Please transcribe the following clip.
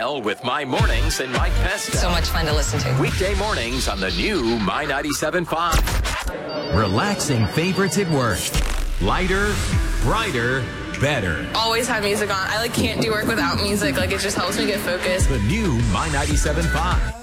Chanel with My Mornings and Mike Pesta. So much fun to listen to. Weekday mornings on the new My 97.5. Relaxing favorites at work. Lighter, brighter, better. Always have music on. I can't do work without music. It just helps me get focused. The new My 97.5.